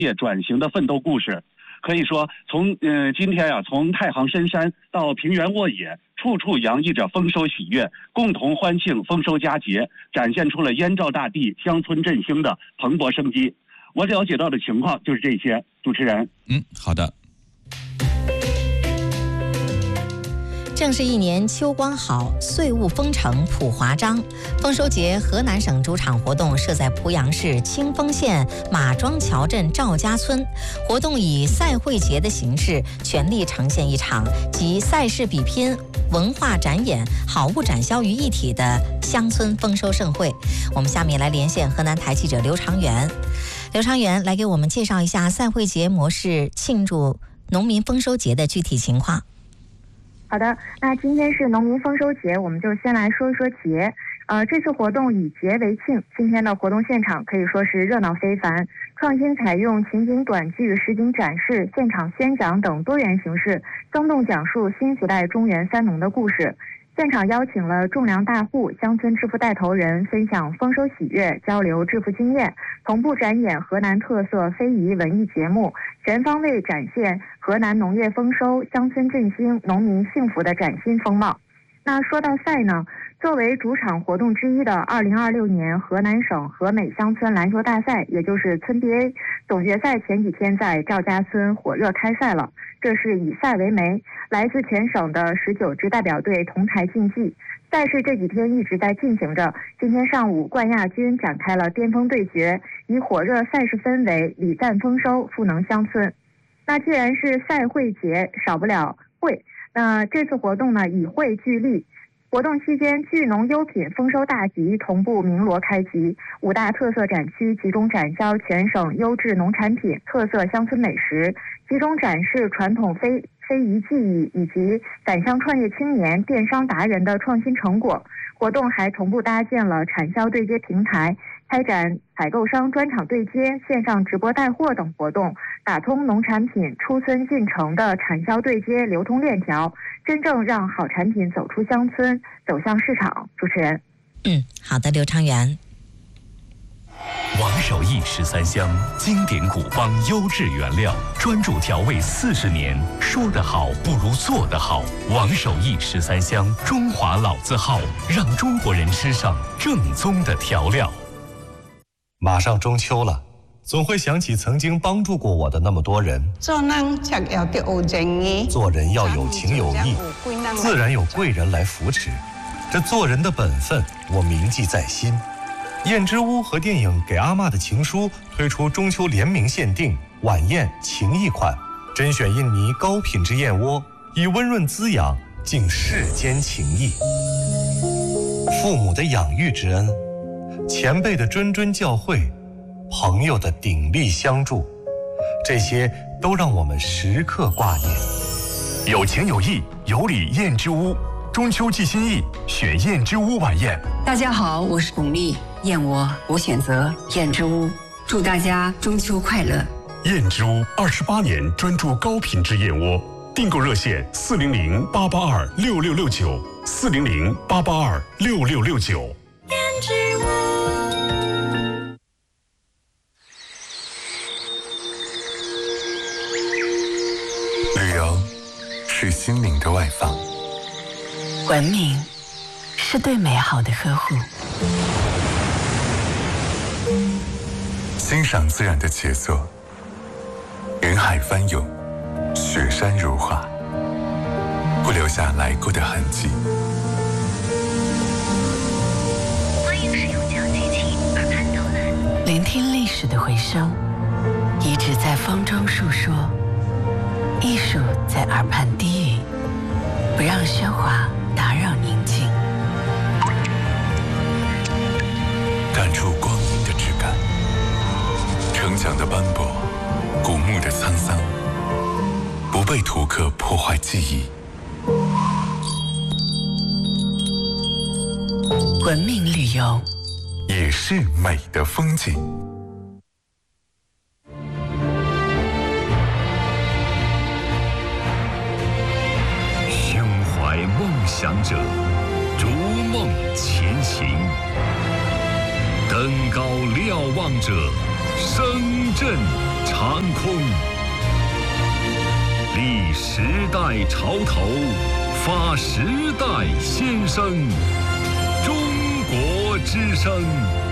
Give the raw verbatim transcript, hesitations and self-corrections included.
业转型的奋斗故事。可以说，从呃今天啊，从太行深山到平原沃野，处处洋溢着丰收喜悦，共同欢庆丰收佳节，展现出了燕赵大地乡村振兴的蓬勃生机。我了解到的情况就是这些。主持人， 嗯，好的。 正是一年秋光好，岁物丰成普华章。丰收节河南省主场活动设在濮阳市清丰县马庄桥镇赵家村，活动以赛会节的形式，全力呈现一场集赛事比拼、文化展演、好物展销于一体的乡村丰收盛会。我们下面来连线河南台记者刘长元。刘长元来给我们介绍一下赛会节模式庆祝农民丰收节的具体情况。 好的，那今天是农民丰收节，我们就先来说一说节。呃，这次活动以节为庆，今天的活动现场可以说是热闹非凡，创新采用情景短剧、实景展示、现场宣讲等多元形式，生动讲述新时代中原三农的故事。现场邀请了种粮大户、乡村致富带头人分享丰收喜悦，交流致富经验，同步展演河南特色非遗文艺节目，全方位展现河南农业丰收、乡村振兴、农民幸福的崭新风貌。那说到赛呢，作为主场活动之一的二零二六年河南省河美乡村篮球大赛，也就是村 B A 总决赛前几天在赵家村火热开赛了。这是以赛为媒，来自全省的十九支代表队同台竞技。赛事这几天一直在进行着，今天上午冠亚军展开了巅峰对决，以火热赛事氛围，礼赞丰收，赋能乡村。那既然是赛会节，少不了会。那这次活动呢，以会聚力。活动期间，聚农优品丰收大集同步鸣锣开集，五大特色展区集中展销全省优质农产品、特色乡村美食，集中展示传统非非遗技艺以及返乡创业青年、电商达人的创新成果。活动还同步搭建了产销对接平台，开展采购商专场对接、线上直播带货等活动，打通农产品出村进城的产销对接流通链条，真正让好产品走出乡村，走向市场。主持人， 嗯，好的，刘长元。 王守义十三香，经典古方优质原料，专注调味四十年，说得好不如做得好。王守义十三香，中华老字号，让中国人吃上正宗的调料。 马上中秋了，总会想起曾经帮助过我的那么多人。 做人才要有情义， 做人要有情有义，自然有贵人来扶持。这做人的本分，我铭记在心。燕之屋和电影《给阿嬷的情书》推出中秋联名限定晚宴情谊款，甄选印尼高品质燕窝，以温润滋养敬世间情谊。父母的养育之恩，前辈的谆谆教诲，朋友的鼎力相助，这些都让我们时刻挂念。 有情有义，有礼燕之屋，中秋寄心意，选燕之屋晚宴。 大家好，我是巩俐，燕窝我选择燕之屋，祝大家中秋快乐。 燕之屋二十八年专注高品质燕窝，订购热线四零零八八二六六六九，四零零八八二六六六九。 燕之屋。 旅游是心灵的外放， 文明是对美好的呵护， 欣赏自然的杰作，人海翻涌，雪山如画，不留下来过的痕迹。 欢迎使用讲机器耳畔导览， 聆听历史的回声，遗址在风中述说，艺术在耳畔低语，不让喧哗打扰宁静， 感触光阴的质感，城墙的斑驳，古墓的沧桑，不被图刻破坏记忆。 文明旅游也是美的风景。 胸怀梦想者，逐梦前行；登高瞭望者， 声震长空，立时代潮头，发时代先声。中国之声。